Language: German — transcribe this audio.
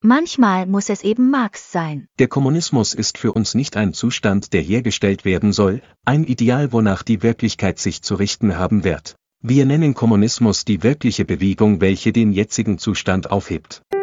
Manchmal muss es eben Marx sein. Der Kommunismus ist für uns nicht ein Zustand, der hergestellt werden soll, ein Ideal, wonach die Wirklichkeit sich zu richten haben wird. Wir nennen Kommunismus die wirkliche Bewegung, welche den jetzigen Zustand aufhebt.